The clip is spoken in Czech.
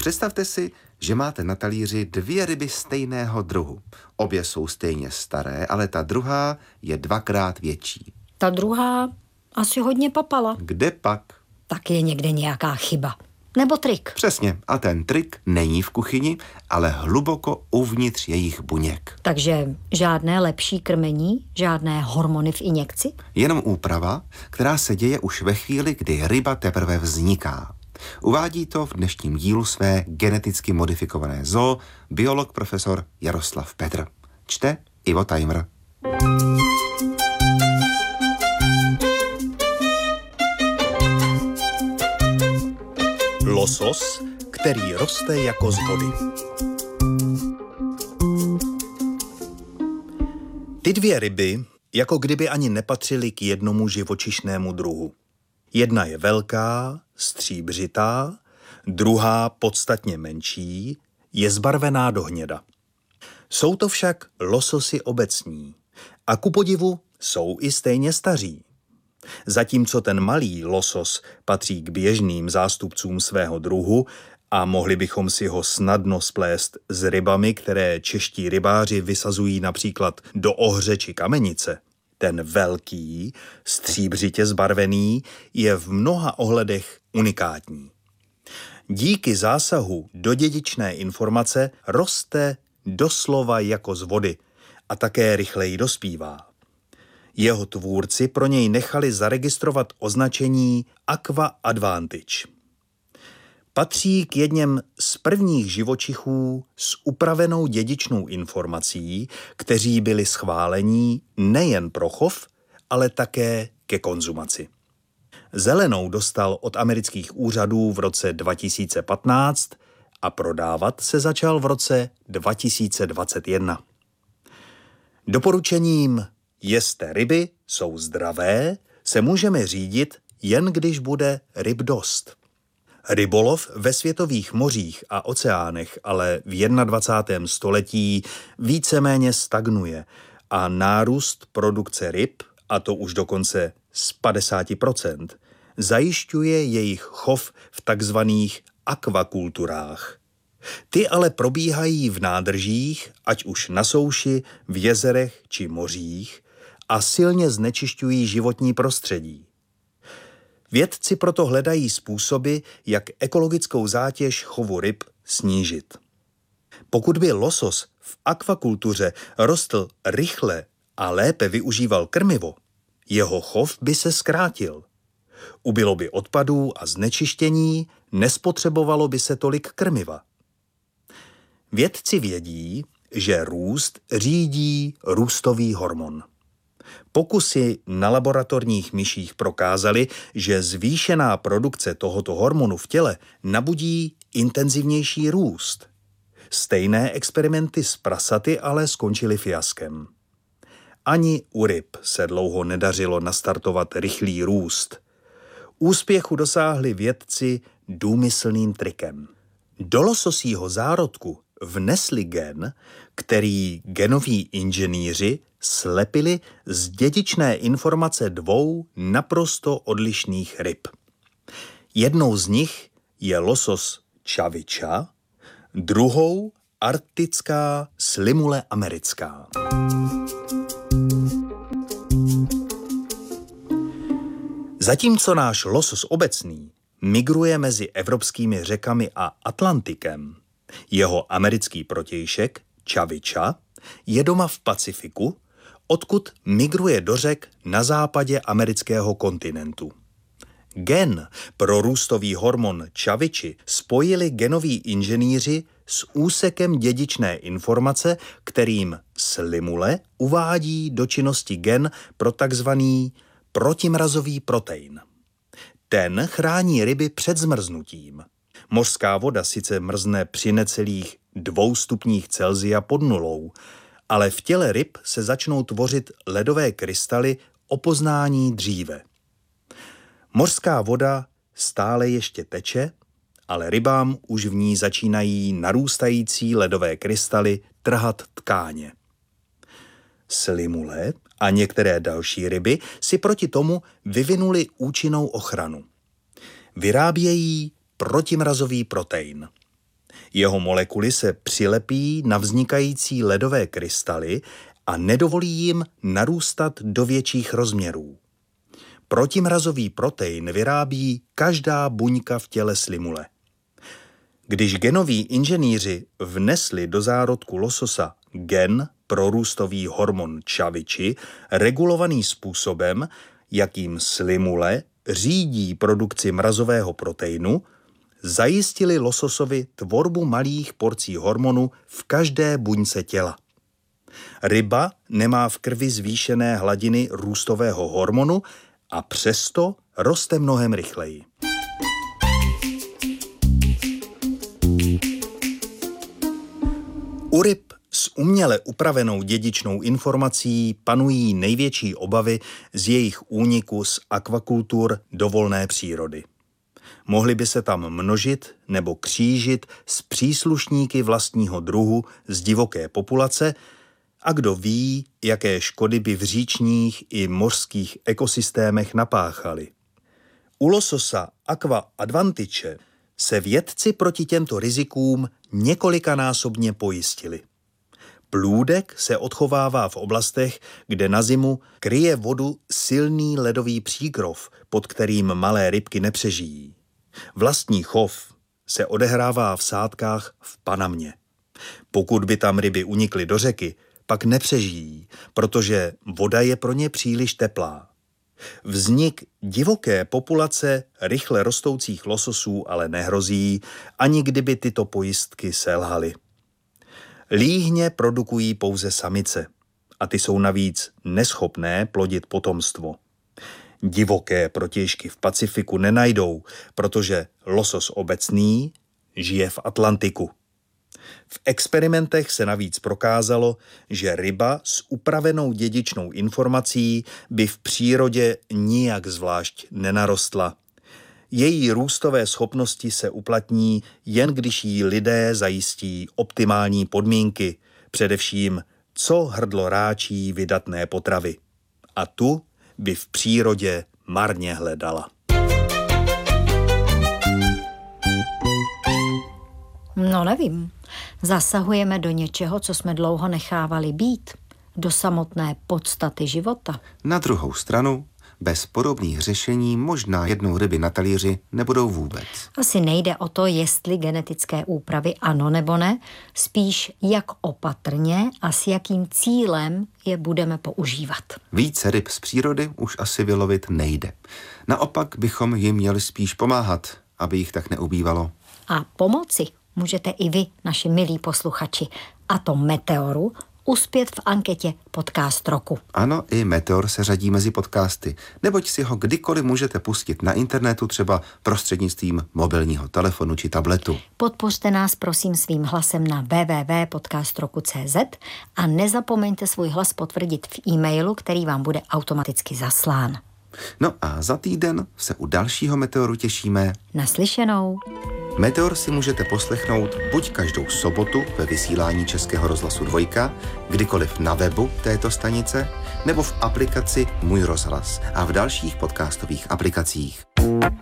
Představte si, že máte na talíři 2 ryby stejného druhu. Obě jsou stejně staré, ale ta druhá je 2krát větší. Ta druhá asi hodně papala. Kde pak? Tak je někde nějaká chyba. Nebo trik. Přesně. A ten trik není v kuchyni, ale hluboko uvnitř jejich buněk. Takže žádné lepší krmení, žádné hormony v injekci? Jenom úprava, která se děje už ve chvíli, kdy ryba teprve vzniká. Uvádí to v dnešním dílu své geneticky modifikované zoo biolog profesor Jaroslav Petr. Čte Ivo Tajmr. Losos, který roste jako z vody. Ty 2 ryby, jako kdyby ani nepatřily k jednomu živočišnému druhu. Jedna je velká, stříbřitá, druhá podstatně menší, je zbarvená do hněda. Jsou to však lososy obecní a ku podivu jsou i stejně staří. Zatímco ten malý losos patří k běžným zástupcům svého druhu a mohli bychom si ho snadno splést s rybami, které čeští rybáři vysazují například do Ohře či Kamenice, ten velký, stříbřitě zbarvený, je v mnoha ohledech unikátní. Díky zásahu do dědičné informace roste doslova jako z vody a také rychleji dospívá. Jeho tvůrci pro něj nechali zaregistrovat označení Aqua Advantage. Patří k jedněm z prvních živočichů s upravenou dědičnou informací, kteří byli schválení nejen pro chov, ale také ke konzumaci. Zelenou dostal od amerických úřadů v roce 2015 a prodávat se začal v roce 2021. Doporučením jeste ryby, jsou zdravé, se můžeme řídit, jen když bude ryb dost. Rybolov ve světových mořích a oceánech ale v 21. století víceméně stagnuje a nárůst produkce ryb, a to už dokonce z 50%, zajišťuje jejich chov v takzvaných akvakulturách. Ty ale probíhají v nádržích, ať už na souši, v jezerech či mořích, a silně znečišťují životní prostředí. Vědci proto hledají způsoby, jak ekologickou zátěž chovu ryb snížit. Pokud by losos v akvakultuře rostl rychle a lépe využíval krmivo, jeho chov by se zkrátil. Ubylo by odpadů a znečištění, nespotřebovalo by se tolik krmiva. Vědci vědí, že růst řídí růstový hormon. Pokusy na laboratorních myších prokázaly, že zvýšená produkce tohoto hormonu v těle nabudí intenzivnější růst. Stejné experimenty s prasaty ale skončily fiaskem. Ani u ryb se dlouho nedařilo nastartovat rychlý růst. Úspěchu dosáhli vědci důmyslným trikem. Do lososího zárodku vnesli gen, který genoví inženýři slepili z dědičné informace 2 naprosto odlišných ryb. Jednou z nich je losos čaviča, druhou arktická slimule americká. Zatímco náš losos obecný migruje mezi evropskými řekami a Atlantikem, jeho americký protějšek, čaviča, je doma v Pacifiku, odkud migruje do řek na západě amerického kontinentu. Gen pro růstový hormon čaviči spojili genoví inženýři s úsekem dědičné informace, kterým slimule uvádí do činnosti gen pro takzvaný protimrazový protein. Ten chrání ryby před zmrznutím. Mořská voda sice mrzne při necelých 2 stupních Celsia pod nulou, ale v těle ryb se začnou tvořit ledové krystaly o poznání dříve. Mořská voda stále ještě teče, ale rybám už v ní začínají narůstající ledové krystaly trhat tkáně. Slimule a některé další ryby si proti tomu vyvinuli účinnou ochranu. Vyrábějí protimrazový protein. Jeho molekuly se přilepí na vznikající ledové krystaly a nedovolí jim narůstat do větších rozměrů. Protimrazový protein vyrábí každá buňka v těle slimule. Když genoví inženýři vnesli do zárodku lososa gen pro růstový hormon čaviči, regulovaný způsobem, jakým slimule řídí produkci mrazového proteinu, zajistili lososovi tvorbu malých porcí hormonu v každé buňce těla. Ryba nemá v krvi zvýšené hladiny růstového hormonu a přesto roste mnohem rychleji. U ryb s uměle upravenou dědičnou informací panují největší obavy z jejich úniku z akvakultur do volné přírody. Mohly by se tam množit nebo křížit s příslušníky vlastního druhu z divoké populace a kdo ví, jaké škody by v říčních i mořských ekosystémech napáchaly. U lososa Aqua advantice se vědci proti těmto rizikům několikanásobně pojistili. Plůdek se odchovává v oblastech, kde na zimu kryje vodu silný ledový příkrov, pod kterým malé rybky nepřežijí. Vlastní chov se odehrává v sádkách v Panamě. Pokud by tam ryby unikly do řeky, pak nepřežijí, protože voda je pro ně příliš teplá. Vznik divoké populace rychle rostoucích lososů ale nehrozí, ani kdyby tyto pojistky selhaly. Líhně produkují pouze samice a ty jsou navíc neschopné plodit potomstvo. Divoké protějšky v Pacifiku nenajdou, protože losos obecný žije v Atlantiku. V experimentech se navíc prokázalo, že ryba s upravenou dědičnou informací by v přírodě nijak zvlášť nenarostla. Její růstové schopnosti se uplatní, jen když jí lidé zajistí optimální podmínky, především co hrdlo ráčí vydatné potravy. A tu by v přírodě marně hledala. No nevím. Zasahujeme do něčeho, co jsme dlouho nechávali být. Do samotné podstaty života. Na druhou stranu, bez podobných řešení možná jednou ryby na talíři nebudou vůbec. Asi nejde o to, jestli genetické úpravy ano nebo ne, spíš jak opatrně a s jakým cílem je budeme používat. Více ryb z přírody už asi vylovit nejde. Naopak bychom jim měli spíš pomáhat, aby jich tak neubývalo. A pomoci můžete i vy, naši milí posluchači, a to Meteoru, uspět v anketě Podcast roku. Ano, i Meteor se řadí mezi podcasty, neboť si ho kdykoliv můžete pustit na internetu, třeba prostřednictvím mobilního telefonu či tabletu. Podpořte nás prosím svým hlasem na www.podcastroku.cz a nezapomeňte svůj hlas potvrdit v e-mailu, který vám bude automaticky zaslán. No a za týden se u dalšího Meteoru těšíme. Naslyšenou. Meteor si můžete poslechnout buď každou sobotu ve vysílání Českého rozhlasu 2, kdykoliv na webu této stanice, nebo v aplikaci Můj rozhlas a v dalších podcastových aplikacích.